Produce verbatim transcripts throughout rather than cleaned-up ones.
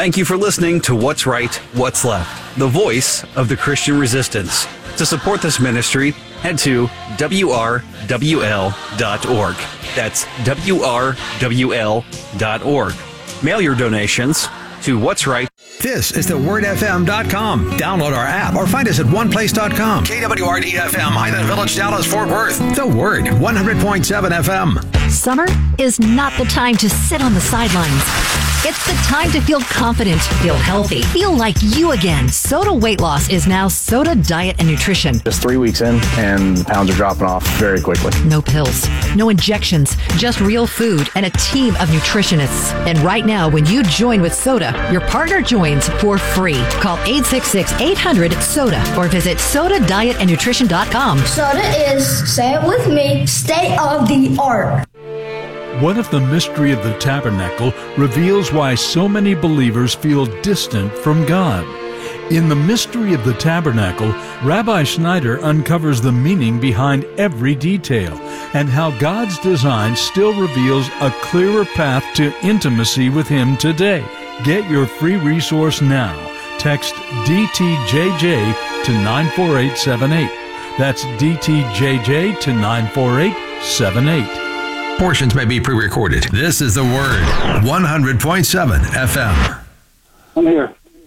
Thank you for listening to What's Right, What's Left, the voice of the Christian resistance. To support this ministry, head to W R W L dot org. That's W R W L dot org. Mail your donations to What's Right. This is the word f m dot com. Download our app or find us at one place dot com. K W R D F M, Highland Village, Dallas, Fort Worth. The Word, one hundred point seven F M. Summer is not the time to sit on the sidelines. It's the time to feel confident, feel healthy, feel like you again. Soda Weight Loss is now Soda Diet and Nutrition. Just three weeks in, and pounds are dropping off very quickly. No pills, no injections, just real food and a team of nutritionists. And right now, when you join with Soda, your partner joins for free. Call eight six six, eight hundred, SODA or visit soda diet and nutrition dot com. Soda is, say it with me, state of the art. What if the mystery of the tabernacle reveals why so many believers feel distant from God? In The Mystery of the Tabernacle, Rabbi Schneider uncovers the meaning behind every detail and how God's design still reveals a clearer path to intimacy with Him today. Get your free resource now. Text D T J J to nine four eight seven eight. That's D T J J to nine four eight seven eight. Portions may be pre-recorded. This is The Word, one hundred point seven F M. I'm here.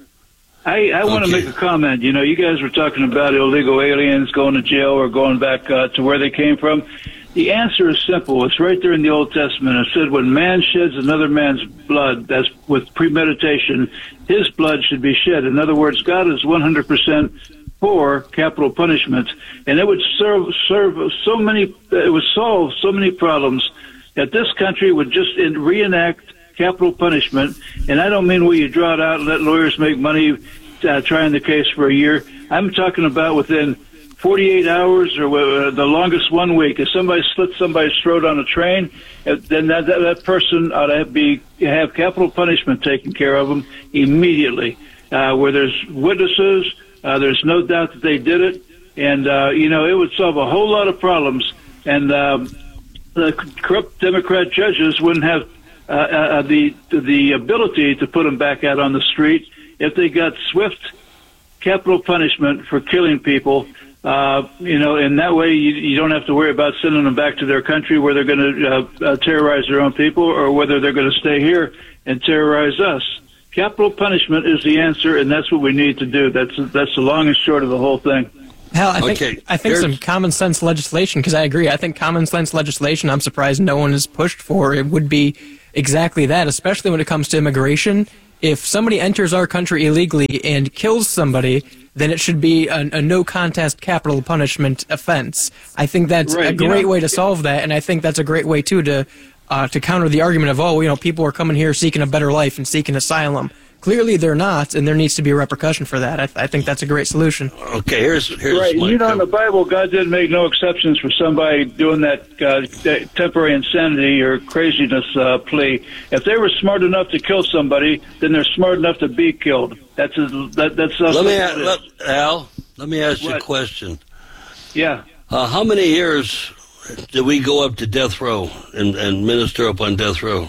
I, I want to Okay. make a comment. You know, you guys were talking about illegal aliens going to jail or going back uh, to where they came from. The answer is simple. It's right there in the Old Testament. It said when man sheds another man's blood, that's with premeditation, his blood should be shed. In other words, God is one hundred percent for capital punishment, and it would serve serve so many. It would solve so many problems that this country would just in, reenact capital punishment. And I don't mean where you draw it out and let lawyers make money uh, trying the case for a year. I'm talking about within forty-eight hours or uh, the longest one week. If somebody slits somebody's throat on a train, uh, then that, that, that person ought to be have capital punishment taken care of them immediately, uh, where there's witnesses. Uh, there's no doubt that they did it, and, uh, you know, it would solve a whole lot of problems, and um, the corrupt Democrat judges wouldn't have uh, uh, the the ability to put them back out on the street if they got swift capital punishment for killing people, uh, you know, and that way you, you don't have to worry about sending them back to their country where they're going to uh, uh, terrorize their own people or whether they're going to stay here and terrorize us. Capital punishment is the answer, and that's what we need to do. That's that's the long and short of the whole thing. Hell, I think Okay, I think here's- some common sense legislation, because I agree. I think common sense legislation, I'm surprised no one has pushed for. It would be exactly that, especially when it comes to immigration. If somebody enters our country illegally and kills somebody, then it should be a, a no-contest capital punishment offense. I think that's Right, a you great know- way to solve that, and I think that's a great way, too, to uh, to counter the argument of, oh, you know, people are coming here seeking a better life and seeking asylum. Clearly they're not, and there needs to be a repercussion for that. I, th- I think that's a great solution. Okay, here's here's Right. my You know, in the com- Bible, God didn't make no exceptions for somebody doing that, uh, that temporary insanity or craziness uh, plea. If they were smart enough to kill somebody, then they're smart enough to be killed. That's a, that, that's Let me a, a- let, Al. Let me ask you a What? question. yeah. Uh, how many years did we go up to death row and, and minister up on death row?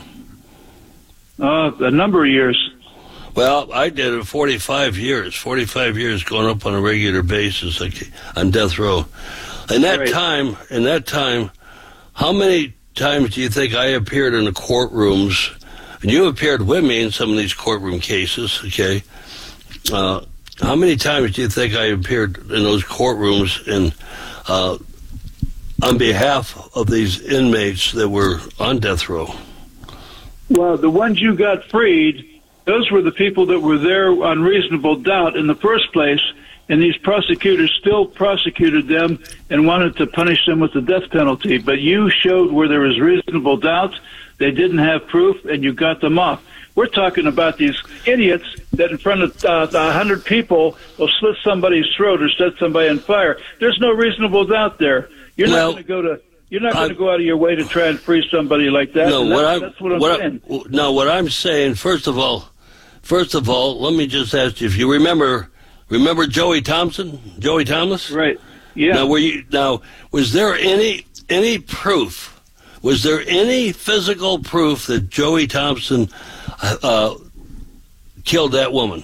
Uh, a number of years. Well, I did it forty-five years. forty-five years going up on a regular basis, like on death row. In that Right. time, in that time, how many times do you think I appeared in the courtrooms? And you appeared with me in some of these courtroom cases, okay? Uh, how many times do you think I appeared in those courtrooms and uh, on behalf of these inmates that were on death row? Well, the ones you got freed, those were the people that were there on reasonable doubt in the first place, and these prosecutors still prosecuted them and wanted to punish them with the death penalty. But you showed where there was reasonable doubt, they didn't have proof, and you got them off. We're talking about these idiots that in front of uh, a hundred people will slit somebody's throat or set somebody on fire. There's no reasonable doubt there. You're Well, not going to go to You're not going to I- go out of your way to try and free somebody like that. No, and what that's, I'm, that's what I'm what saying. I, no, what I'm saying. First of all, first of all, let me just ask you if you remember. Remember Joey Thompson, Joey Thomas. Right. Yeah. Now, were you now? Was there any any proof? Was there any physical proof that Joey Thompson uh, killed that woman.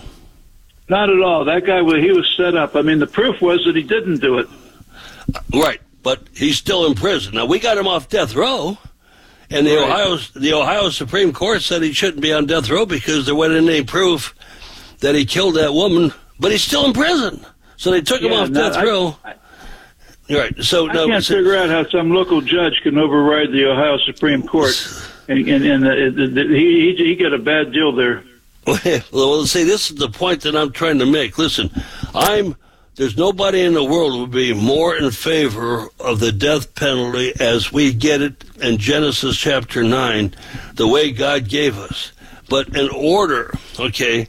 Not at all. That guy, he was set up. I mean, the proof was that he didn't do it. Right, but he's still in prison. Now, we got him off death row, and the, Right. Ohio, the Ohio Supreme Court said he shouldn't be on death row because there wasn't any proof that he killed that woman, but he's still in prison. So they took him Yeah, off no, death I- row. I- Right, so I no, can't so- figure out how some local judge can override the Ohio Supreme Court, and, and, and uh, the, the, he, he he got a bad deal there. Well, see, this is the point that I'm trying to make. Listen, I'm there's nobody in the world who would be more in favor of the death penalty as we get it in Genesis chapter nine, the way God gave us. But in order, okay,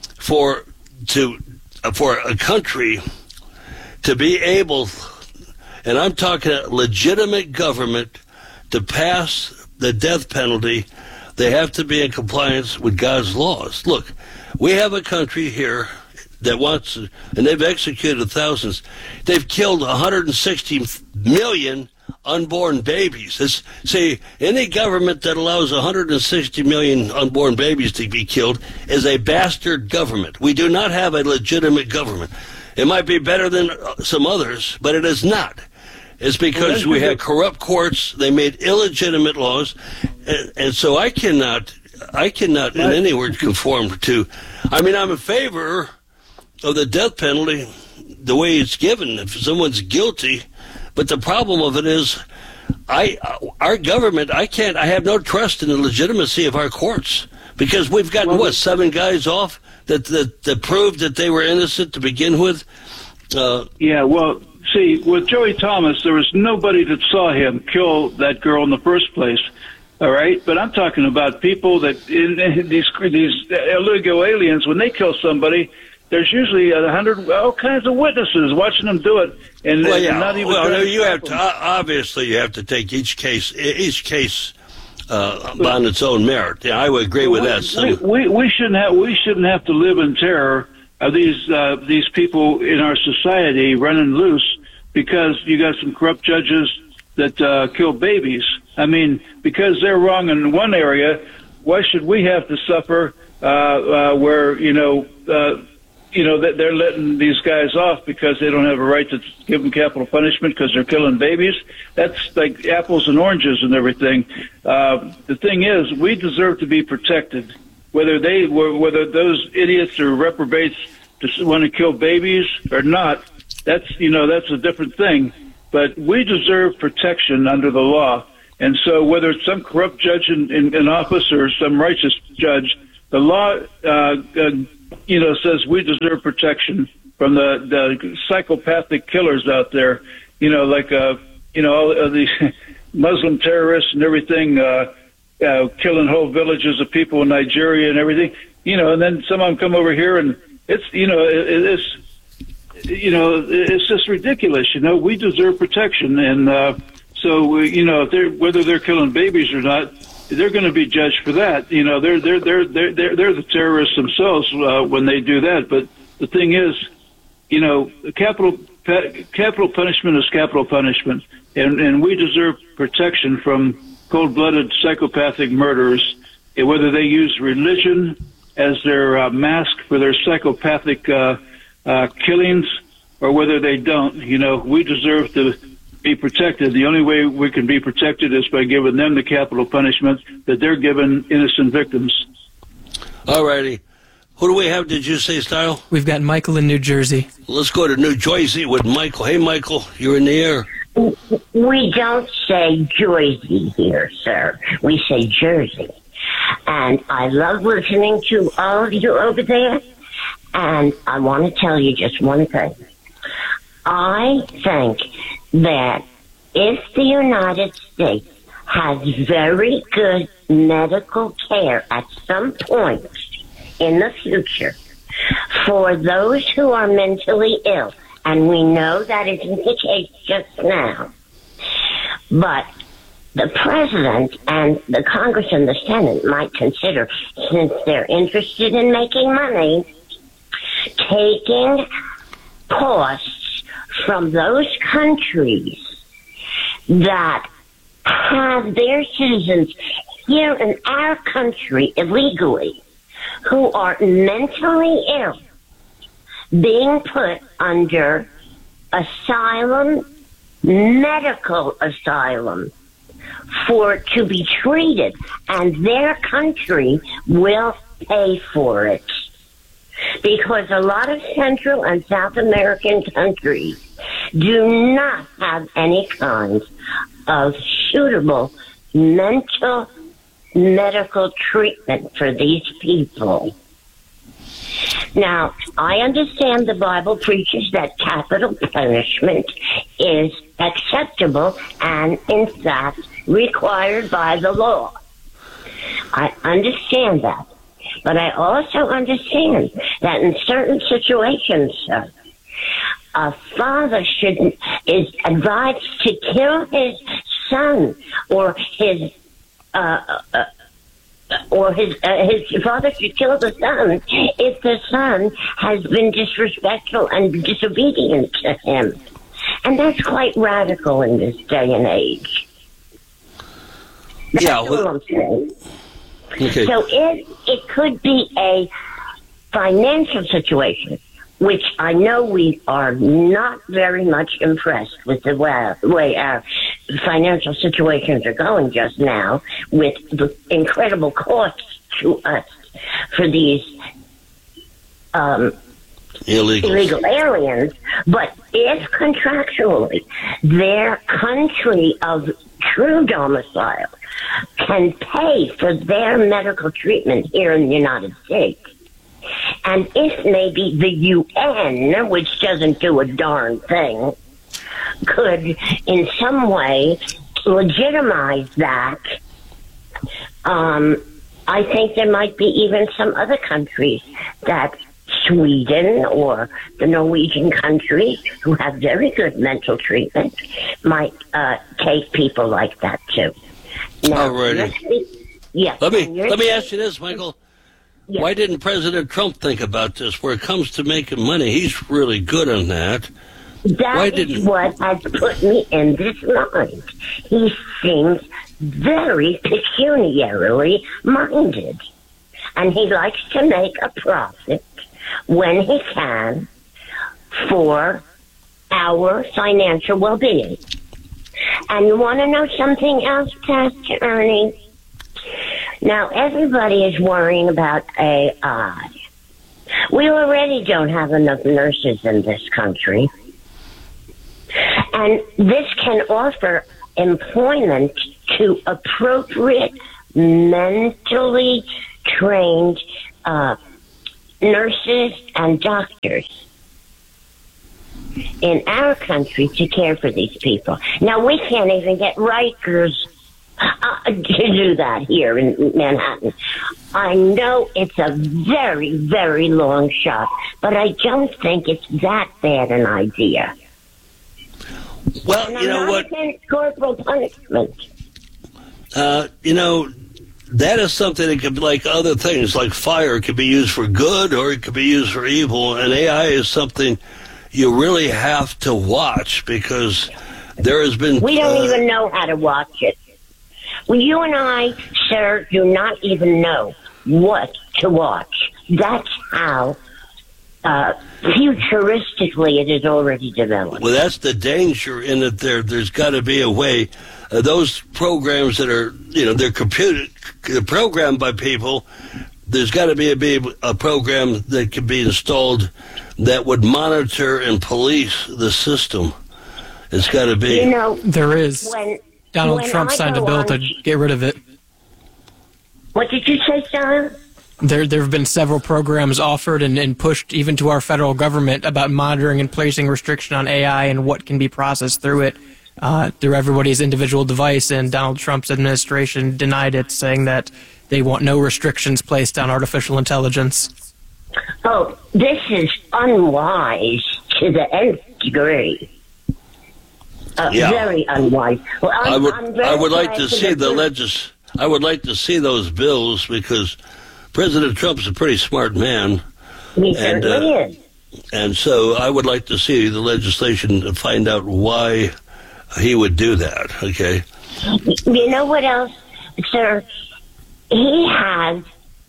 for to for a country to be able, and I'm talking a legitimate government, to pass the death penalty, they have to be in compliance with God's laws. Look, we have a country here that wants, and they've executed thousands. They've killed one hundred sixty million unborn babies. It's, see, any government that allows one hundred sixty million unborn babies to be killed is a bastard government. We do not have a legitimate government. It might be better than some others, but it is not. It's because we have corrupt courts. They made illegitimate laws, and, and so I cannot, I cannot in any way conform to. I mean, I'm in favor of the death penalty the way it's given if someone's guilty, but the problem of it is, I, our government, I can't, I have no trust in the legitimacy of our courts because we've gotten what seven guys off that that, that proved that they were innocent to begin with. Uh, Yeah, well, see, with Joey Thomas, there was nobody that saw him kill that girl in the first place. All right, but I'm talking about people that in, in these these illegal aliens, when they kill somebody, there's usually a hundred all kinds of witnesses watching them do it, and well, and yeah, not even. well, trying no, to you stop have to them. uh, obviously you have to take each case each case uh, on its own merit. Yeah, I would agree with we, that. So, we, we we shouldn't have we shouldn't have to live in terror of these uh, these people in our society running loose because you got some corrupt judges that uh, kill babies. I mean, because they're wrong in one area, why should we have to suffer uh, uh, where, you know, uh, you know, that they're letting these guys off because they don't have a right to give them capital punishment because they're killing babies? That's like apples and oranges and everything. Uh, the thing is, we deserve to be protected, whether they whether those idiots or reprobates just want to kill babies or not. That's, you know, that's a different thing. But we deserve protection under the law. And so whether it's some corrupt judge in, in, in office or some righteous judge, the law, uh, uh, you know, says we deserve protection from the, the psychopathic killers out there, you know, like, uh, you know, all of these Muslim terrorists and everything, uh, uh, killing whole villages of people in Nigeria and everything, you know, and then some of them come over here and it's, you know, it, it's, you know, it's just ridiculous. You know, we deserve protection. And, uh, so, you know, if they're, whether they're killing babies or not, they're going to be judged for that. You know, they're, they're, they're, they're, they're, they're the terrorists themselves, uh, when they do that. But the thing is, you know, capital, capital punishment is capital punishment. And, and we deserve protection from cold-blooded psychopathic murderers, whether they use religion as their uh, mask for their psychopathic, uh, uh, killings or whether they don't. You know, we deserve to be protected. The only way we can be protected is by giving them the capital punishment that they're giving innocent victims. all righty. Who do we have, did you say, Style? We've got Michael in New Jersey. Let's go to New Jersey with Michael. Hey, Michael, you're in the air. We don't say Jersey here, sir. We say Jersey. And I love listening to all of you over there. And I want to tell you just one thing. I think that if the United States has very good medical care at some point in the future for those who are mentally ill, and we know that isn't the case just now, but the president and the Congress and the Senate might consider, since they're interested in making money, taking costs from those countries that have their citizens here in our country illegally, who are mentally ill being put under asylum, medical asylum, for to be treated, and their country will pay for it. Because a lot of Central and South American countries do not have any kind of suitable mental medical treatment for these people. Now, I understand the Bible preaches that capital punishment is acceptable and, in fact, required by the law. I understand that. But I also understand that in certain situations, sir, a father should is advised to kill his son or his uh, uh, or his uh, his father should kill the son if the son has been disrespectful and disobedient to him, and that's quite radical in this day and age. That's yeah, all well, I'm saying. Okay. So if it could be a financial situation, which I know we are not very much impressed with the way, way our financial situations are going just now, with the incredible costs to us for these um, illegal aliens. But if contractually their country of true domicile can pay for their medical treatment here in the United States, and if maybe the U N, which doesn't do a darn thing, could in some way legitimize that, um, I think there might be even some other countries that Sweden or the Norwegian countries who have very good mental treatment might uh, take people like that too. Now, Alrighty. Yeah. Let me let me ask you this, Michael. Yeah. Why didn't President Trump think about this? Where it comes to making money, he's really good on that. That Why is didn't... what has put me in this mind. He seems very pecuniarily minded, and he likes to make a profit when he can for our financial well-being. And you want to know something else, Pastor Ernie? Now, everybody is worrying about A I. We already don't have enough nurses in this country. And this can offer employment to appropriate, mentally trained uh, nurses and doctors in our country to care for these people. Now, we can't even get Rikers uh, to do that here in Manhattan. I know it's a very, very long shot, but I don't think it's that bad an idea. Well, and you know I'm not what? against corporal punishment. Uh, you know, that is something that could be like other things, like fire. It could be used for good or it could be used for evil. And A I is something you really have to watch because there has been... We don't uh, even know how to watch it. Well, you and I, sir, do not even know what to watch. That's how uh, futuristically it is already developed. Well, that's the danger in that there, there's got to be a way. Uh, those programs that are, you know, they're computed, they're programmed by people. There's got to be a, be a program that can be installed that would monitor and police the system. It's got to be. You know, there is. When, Donald when Trump I signed a bill on, to get rid of it. What did you say, John? There there have been several programs offered and, and pushed even to our federal government about monitoring and placing restriction on A I and what can be processed through it, uh, through everybody's individual device, and Donald Trump's administration denied it, saying that they want no restrictions placed on artificial intelligence. Oh, this is unwise to the nth degree. Uh, Yeah. Very unwise. Well, I'm, I would, I'm very I would like glad to see that the we're- legis. I would like to see those bills because President Trump's a pretty smart man, He and certainly uh, is. and so I would like to see the legislation to find out why he would do that. Okay. You know what else, sir? He has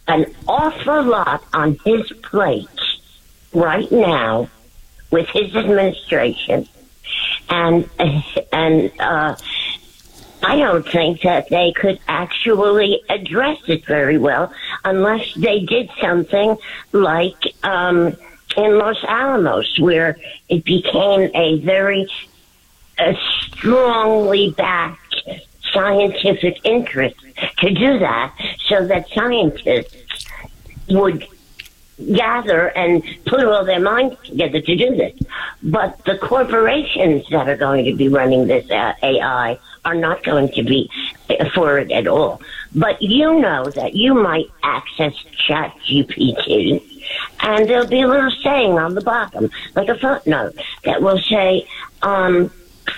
an awful lot on his plate right now with his administration, and and uh, I don't think that they could actually address it very well unless they did something like um, in Los Alamos, where it became a very uh, strongly backed scientific interest to do that, so that scientists would gather and put all their minds together to do this. But the corporations that are going to be running this uh, A I are not going to be for it at all. But you know that you might access Chat G P T, and there'll be a little saying on the bottom, like a footnote, that will say, um,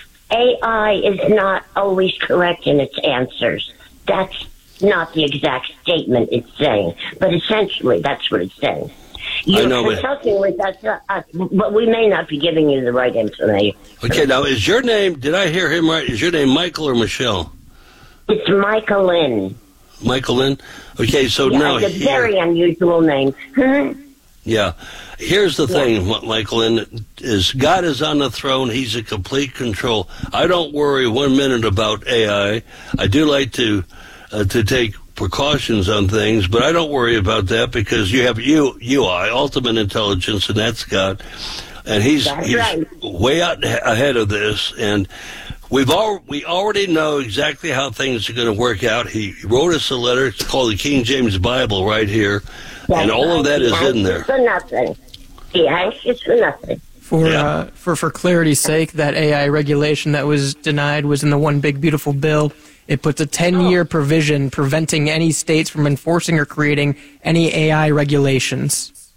A I is not always correct in its answers. That's not the exact statement it's saying, but essentially that's what it's saying. You're know, consulting with us, uh, us, but we may not be giving you the right information. Okay, now, is your name, did I hear him right? Is your name Michael or Michelle? It's Michael Lynn. Michael Lynn? Okay, so yeah, now... It's a here, very unusual name. Huh? Yeah. Here's the thing, yeah. Michael Lynn, is God is on the throne. He's in complete control. I don't worry one minute about A I. I do like to uh, to take precautions on things, but I don't worry about that because you have you, U I, ultimate intelligence, and that's God. And he's, he's right. way out ahead of this, and we've all we already know exactly how things are going to work out. He wrote us a letter. It's called the King James Bible right here, that's and all right. of that is in there. For nothing. He anxious for nothing. For, yeah. uh, for for clarity's sake, that A I regulation that was denied was in the One Big Beautiful Bill. It puts a ten-year oh. provision preventing any states from enforcing or creating any A I regulations.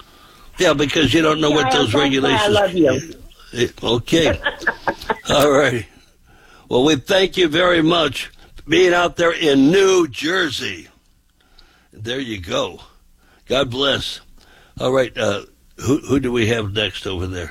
Yeah, because you don't know what those regulations... I love you. Okay. All right. Well, we thank you very much for being out there in New Jersey. There you go. God bless. All right. Uh, who, who do we have next over there?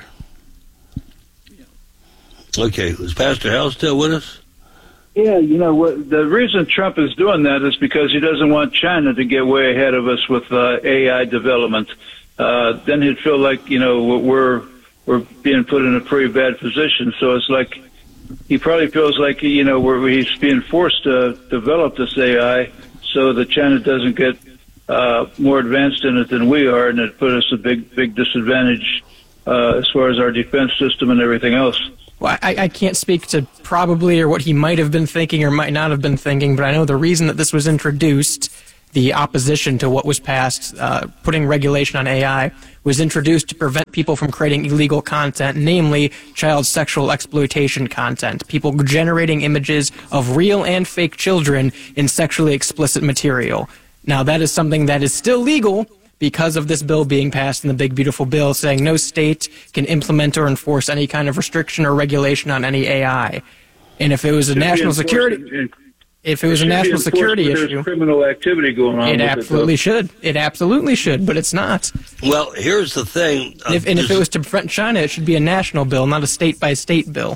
Okay. Is Pastor Hal still with us? Yeah, you know, what, the reason Trump is doing that is because he doesn't want China to get way ahead of us with uh, A I development. Uh, then he'd feel like, you know, we're we're being put in a pretty bad position. So it's like he probably feels like, you know, we're, he's being forced to develop this A I so that China doesn't get uh, more advanced in it than we are, and it put us a big, big disadvantage uh, as far as our defense system and everything else. Well, I, I can't speak to probably or what he might have been thinking or might not have been thinking, but I know the reason that this was introduced, the opposition to what was passed, uh, putting regulation on A I, was introduced to prevent people from creating illegal content, namely child sexual exploitation content, people generating images of real and fake children in sexually explicit material. Now, that is something that is still legal because of this bill being passed in the Big Beautiful Bill, saying no state can implement or enforce any kind of restriction or regulation on any A I. And if it was a national security... If it was a national security issue, criminal activity going on. It absolutely should. It absolutely should, but it's not. Well, here's the thing. Uh, if, and if it was to prevent China, it should be a national bill, not a state-by-state bill.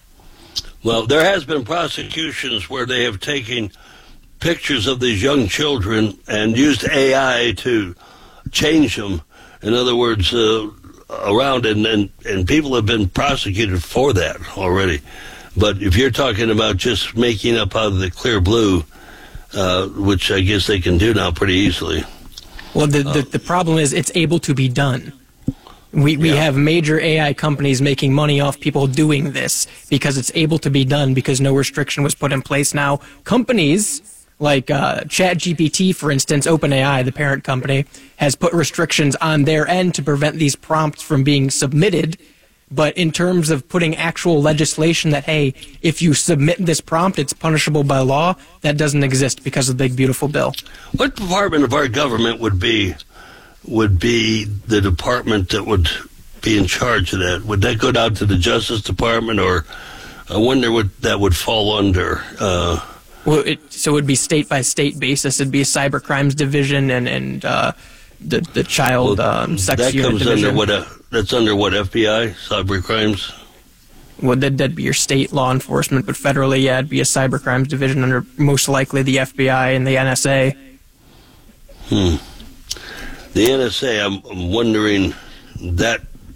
Well, there has been prosecutions where they have taken pictures of these young children and used A I to change them. In other words, uh, around, and, and, and people have been prosecuted for that already. But if you're talking about just making up out of the clear blue, uh, which I guess they can do now pretty easily. Well, the, the, the problem is it's able to be done. We we yeah. have major A I companies making money off people doing this because it's able to be done because no restriction was put in place. Now, companies like uh, Chat G P T, for instance, OpenAI, the parent company, has put restrictions on their end to prevent these prompts from being submitted. But in terms of putting actual legislation that, hey, if you submit this prompt, it's punishable by law, that doesn't exist because of the Big Beautiful Bill. What department of our government would be would be the department that would be in charge of that? Would that go down to the Justice Department, or I wonder what that would fall under? Uh, well, it, so it would be state-by-state basis. It'd be a cyber crimes division and, and uh, the, the child well, um, sex that unit comes division. Under what a, that's under what, F B I, cyber crimes? Well, that'd, that'd be your state law enforcement, but federally, yeah, it'd be a cyber crimes division under most likely the F B I and the N S A. Hmm. The N S A, I'm, I'm wondering that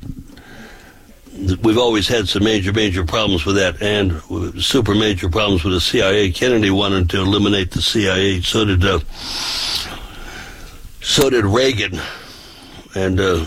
we've always had some major, major problems with that, and super major problems with the C I A. Kennedy wanted to eliminate the C I A. So did uh, so did Reagan, and uh,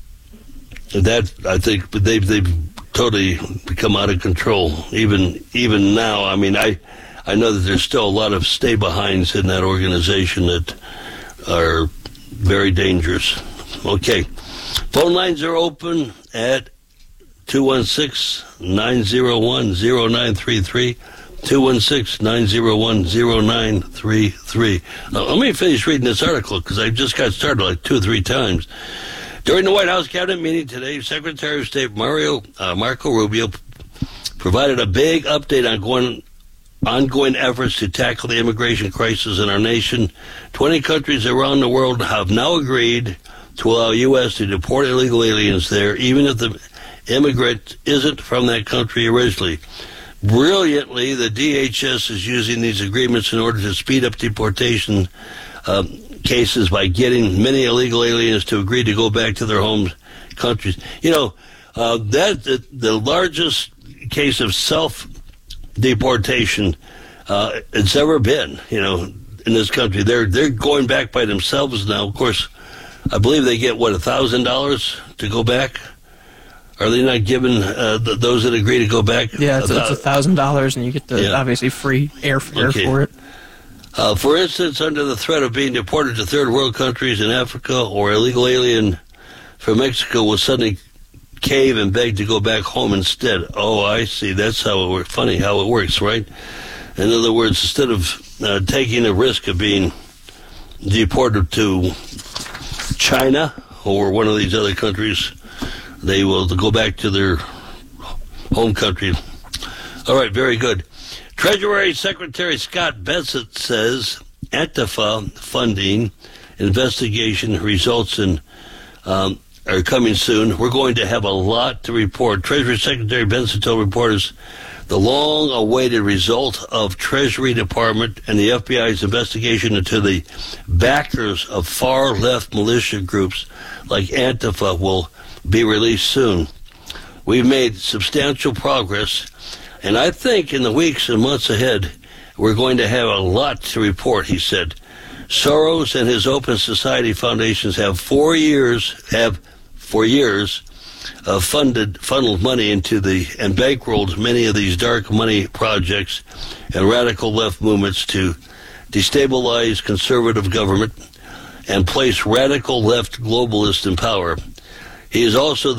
that I think they've they've totally become out of control. Even even now, I mean, I I know that there's still a lot of stay behinds in that organization that are very dangerous. Okay, phone lines are open at two one six, nine zero one, zero nine three three, two one six, nine zero one, zero nine three three. Now, let me finish reading this article because I just got started like two or three times. During the White House Cabinet meeting today, Secretary of State Mario uh, Marco Rubio provided a big update on going, ongoing efforts to tackle the immigration crisis in our nation. Twenty countries around the world have now agreed to allow U S to deport illegal aliens there, even if the immigrant isn't from that country originally. Brilliantly, the D H S is using these agreements in order to speed up deportation um, cases by getting many illegal aliens to agree to go back to their home countries. You know, uh, that the, the largest case of self-deportation uh, it's ever been, you know, in this country. They're they're going back by themselves now. Of course, I believe they get, what, one thousand dollars to go back? Are they not giving uh, the, those that agree to go back? Yeah, it's a thousand dollars, and you get the yeah. obviously free airfare okay. for it. Uh, for instance, under the threat of being deported to third world countries in Africa, or illegal alien from Mexico will suddenly cave and beg to go back home instead. Oh, I see. That's how it works. Funny how it works, right? In other words, instead of uh, taking the risk of being deported to China or one of these other countries, they will go back to their home country. All right, very good. Treasury Secretary Scott Bessent says Antifa funding investigation results in um, are coming soon. We're going to have a lot to report. Treasury Secretary Bessent told reporters the long-awaited result of Treasury Department and the F B I's investigation into the backers of far-left militia groups like Antifa will be released soon. We've made substantial progress, and I think in the weeks and months ahead, we're going to have a lot to report, he said. Soros and his Open Society foundations have four years, have for years, uh, funded, funneled money into the, and bankrolled many of these dark money projects and radical left movements to destabilize conservative government and place radical left globalists in power. He is also the